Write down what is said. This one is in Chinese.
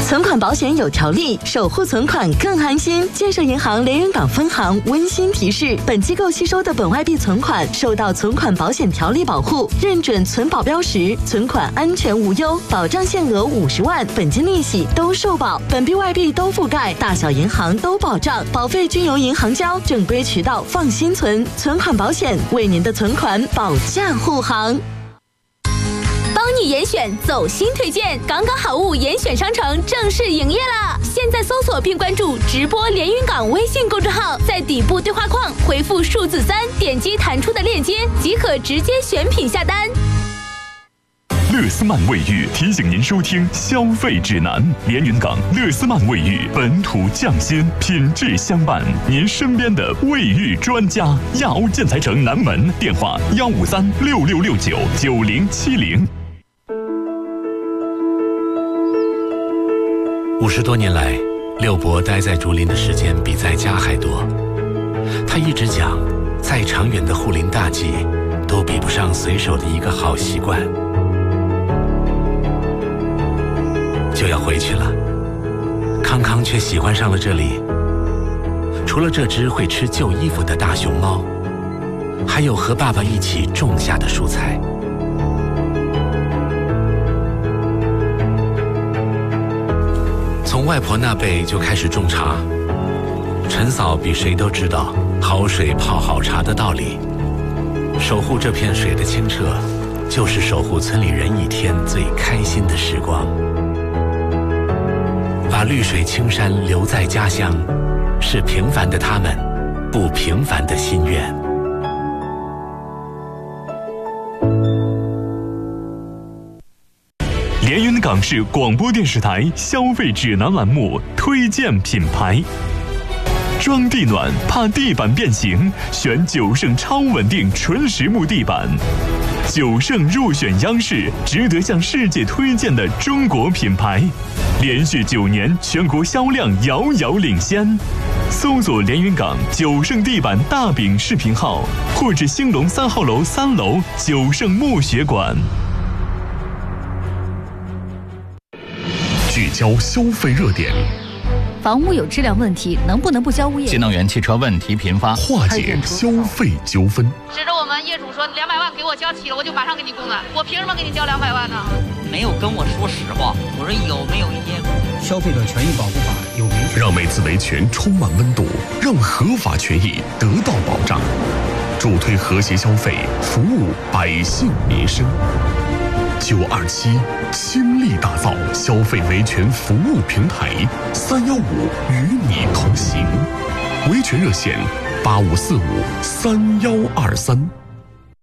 存款保险有条例，守护存款更安心。建设银行连云港分行温馨提示：本机构吸收的本外币存款受到存款保险条例保护，认准存保标识，存款安全无忧，保障限额50万，本金利息都受保，本币外币都覆盖，大小银行都保障，保费均由银行交，正规渠道放心存。存款保险为您的存款保驾护航。 帮你严选走心推荐，港港好物严选商城正式营业了！现在搜索并关注直播连云港微信公众号，在底部对话框回复数字3，点击弹出的链接即可直接选品下单。 乐思曼卫浴提醒您收听消费指南。连云港乐思曼卫浴，本土匠心，品质相伴，您身边的卫浴专家。亚欧建材城南门，电话15366699070。 50多年来，六伯待在竹林的时间比在家还多。他一直讲，再长远的护林大计，都比不上随手的一个好习惯。就要回去了，康康却喜欢上了这里。除了这只会吃旧衣服的大熊猫，还有和爸爸一起种下的蔬菜。从外婆那辈就开始种茶，陈嫂比谁都知道好水泡好茶的道理。守护这片水的清澈，就是守护村里人一天最开心的时光。把绿水青山留在家乡，是平凡的他们不平凡的心愿。 连云港市广播电视台消费指南栏目推荐品牌。装地暖怕地板变形，选9胜超稳定纯实木地板。9胜入选央视值得向世界推荐的中国品牌，连续9年全国销量遥遥领先。搜索连云港9胜地板大饼视频号，或至兴隆3号楼3楼9胜木学馆。聚焦消费热点， 房屋有质量问题，能不能不交物业？ 新能源汽车问题频发， 化解消费纠纷。 指着我们业主说200万给我交齐了，我就马上给你供了，我凭什么给你交200万呢？ 没有跟我说实话，我说有没有一些消费者权益保护法有明确， 让每次维权充满温度，让合法权益得到保障，助推和谐消费，服务百姓民生。927倾力打造消费维权服务平台，315与你同行。维权热线85453123。